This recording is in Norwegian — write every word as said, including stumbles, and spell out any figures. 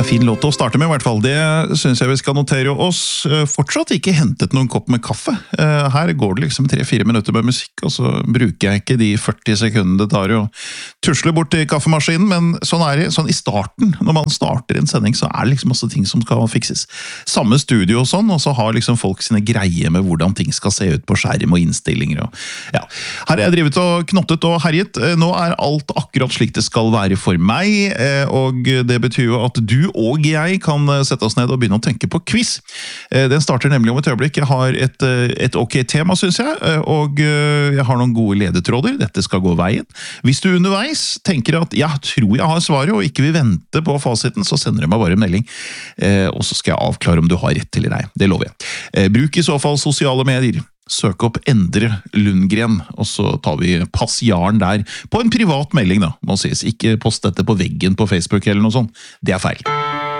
Det er fin låt å starte med I hvert fall. Det synes jeg vi skal notere oss. Fortsatt ikke hentet noen kopp med kaffe. Her går det liksom tre-fire minutter med musikk, og så bruker jeg ikke de førti sekundene det tar å tusle bort til kaffemaskinen, men sånn er det. Sånn I starten, når man starter en sending, så er det liksom masse ting som skal fikses. Samme studio og sånn, og så har liksom folk sine greier med hvordan ting skal se ut på skjerm og innstillinger. Og, ja. Her har jeg drivet og knottet og herjet. Nå er alt akkurat slik det skal være for meg, og det betyr jo at du og jeg kan sette oss ned og begynne å tenke på quiz. Den starter nemlig om et øyeblikk. Jeg har et, et ok tema, synes jeg, og jeg har noen gode ledetråder. Dette skal gå veien. Hvis du underveis tenker at jeg tror jeg har svaret, og ikke vil vente på fasiten, så sender du meg bare en melding, og så skal jeg avklare om du har rett eller nei. Det lover jeg. Bruk I så fall sosiale medier. Søk opp Endre Lundgren, og så tar vi passjaren der på en privat melding da, må sies. Ikke post dette på veggen på Facebook eller noe sånt. Det er feil.